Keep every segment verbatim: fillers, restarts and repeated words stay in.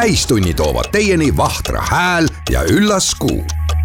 täistunni toovad teieni Vahtra hääl ja üllas Kuu.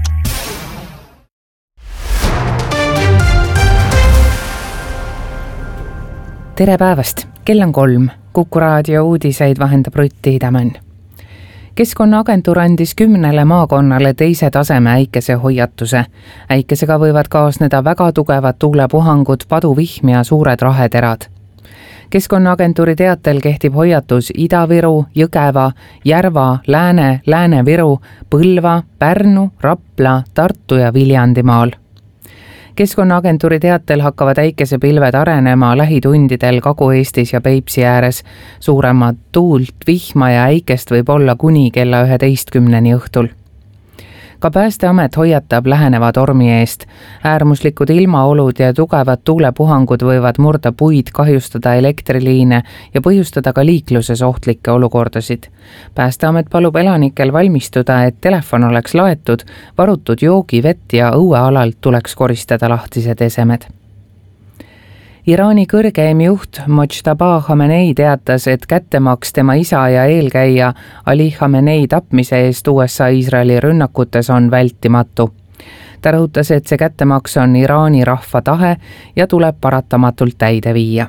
Tere päevast! Kell on kolm. Kuku raadio uudiseid vahendab Rutti Hidemann. Keskkonnaagentuur andis kümnele maakonnale teise taseme äikese hoiatuse. Äikesega võivad kaasneda väga tugevad tuulepuhangud, paduvihm ja suured raheterad. Keskkonnaagentuuri teatel kehtib hoiatus Ida-Viru, Jõgeva, Järva, Lääne, Lääne-Viru, Põlva, Pärnu, Rapla, Tartu ja Viljandimaal. Keskkonnaagentuuri teatel hakkavad äikesepilved arenema lähitundidel Kagu-Eestis ja Peipsi ääres. Suuremad tuult, vihma ja äikest võib olla kuni kella üheteistkümneni õhtul. Ka Päästeamet hoiatab läheneva tormi eest. Äärmuslikud ilmaolud ja tugevad tuulepuhangud võivad murda puid, kahjustada elektriliine ja põhjustada ka liikluses ohtlikke olukordasid. Päästeamet palub elanikel valmistuda, et telefon oleks laetud, varutud joogi, vett ja õuealalt tuleks koristada lahtised esemed. Iraani kõrgeim juht Mojtaba Khamenei teatas, et kättemaks tema isa ja eelkäija Ali Khamenei tapmise eest U S A-Iisraeli rünnakutes on vältimatu. Ta rõhutas, et see kättemaks on Iraani rahva tahe ja tuleb paratamatult täide viia.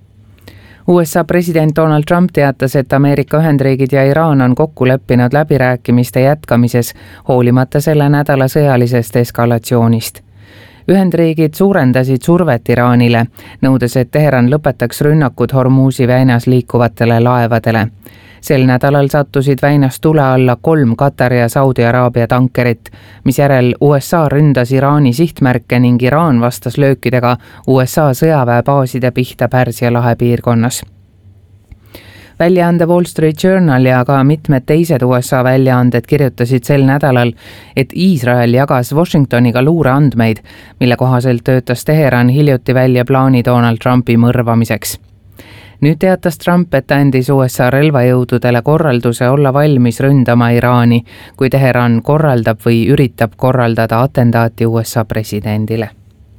U S A president Donald Trump teatas, et Ameerika Ühendriigid ja Iraan on kokku leppinud läbirääkimiste jätkamises, hoolimata selle nädala sõjalisest eskalatsioonist. Ühendriigid suurendasid survet Iraanile, nõudes, et Teheran lõpetaks rünnakud Hormuzi väinas liikuvatele laevadele. Sel nädalal sattusid väinas tule alla kolm Katari ja Saudi Araabia tankerit, mis järel U S A ründas Iraani sihtmärke ning Iraan vastas löökidega U S A sõjaväebaaside pihta Pärsia lahe piirkonnas. Väljaande Wall Street Journal ja ka mitmed teised U S A väljaanded kirjutasid sel nädalal, et Iisrael jagas Washingtoniga luureandmeid, mille kohaselt töötas Teheran hiljuti välja plaani Donald Trumpi mõrvamiseks. Nüüd teatas Trump, et andis U S A relvajõududele korralduse olla valmis ründama Iraani, kui Teheran korraldab või üritab korraldada atentaati U S A presidendile.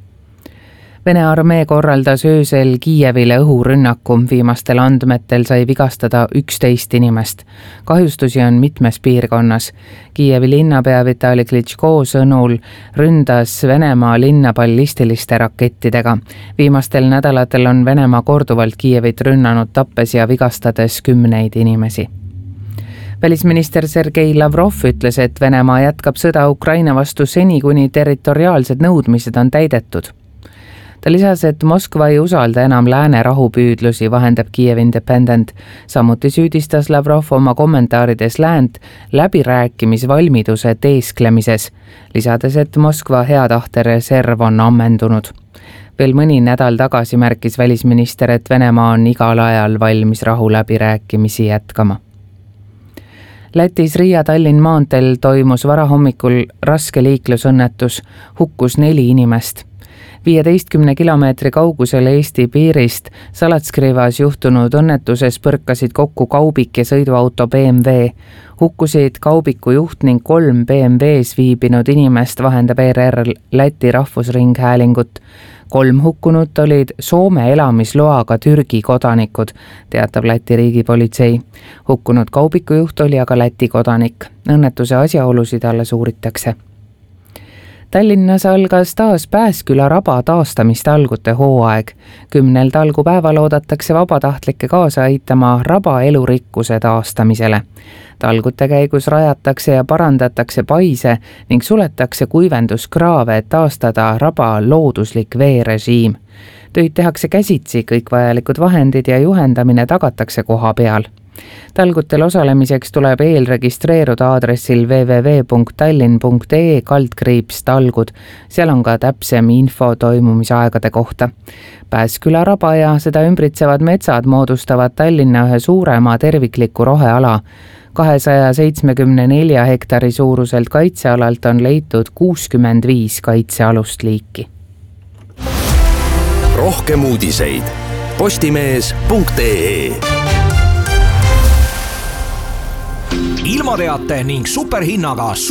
Vene armee korraldas öösel Kiievile õhurünnaku, viimastel andmetel sai vigastada üksteist inimest. Kahjustusi on mitmes piirkonnas. Kiievi linnapea Vitali Klitschko sõnul ründas Venemaa linna ballistiliste rakettidega. Viimastel nädalatel on Venemaa korduvalt Kiievit rünnanud, tappes ja vigastades kümneid inimesi. Välisminister Sergei Lavrov ütles, et Venemaa jätkab sõda Ukraina vastu seni, kuni territoriaalsed nõudmised on täidetud. Ta lisas, et Moskva ei usalda enam lääne rahupüüdlusi, vahendab Kiev Independent. Samuti süüdistas Lavrov oma kommentaarides läänt läbirääkimisvalmiduse teesklemises, lisades, et Moskva heatahte reserv on ammendunud. Veel mõni nädal tagasi märkis välisminister, et Venemaa on igal ajal valmis rahu läbirääkimisi jätkama. Lätis Riia-Tallinn maanteel toimus varahommikul raske liiklusõnnetus, hukkus neli inimest. viieteistkümne kilomeetri kaugusel Eesti piirist Salatskriivas juhtunud õnnetuses põrkasid kokku kaubik ja sõiduauto B M W. Hukkusid kaubiku juht ning kolm B M W-s viibinud inimest, vahendab E R R Läti rahvusringhäälingut. Kolm hukkunut olid Soome elamisloaga Türgi kodanikud, teatab Läti riigipolitsei. Hukkunud kaubiku juht oli aga Läti kodanik. Õnnetuse asjaolusid alles uuritakse. Tallinnas algas taas Pääsküla raba taastamist talgute hooaeg. Kümnel talgupäeval oodatakse vabatahtlikke kaasa aitama raba elurikkuse taastamisele. Talgute käigus rajatakse ja parandatakse paise ning suletakse kuivenduskraave, et taastada raba looduslik veerežiim. Töid tehakse käsitsi, kõik vajalikud vahendid ja juhendamine tagatakse koha peal. Talgutel osalemiseks tuleb eelregistreeruda aadressil w w w punkt tallinn punkt e e kaldkriips talgud. Seal on ka täpsem info toimumisaegade kohta. Pääsküla raba ja seda ümbritsevad metsad moodustavad Tallinna ühe suurema tervikliku roheala. kahesaja seitsmekümne nelja hektari suuruselt kaitsealalt on leitud kuuskümmend viis kaitsealust liiki. Rohkem uudiseid postimees punkt e e. Ilmateate ning superhinnaga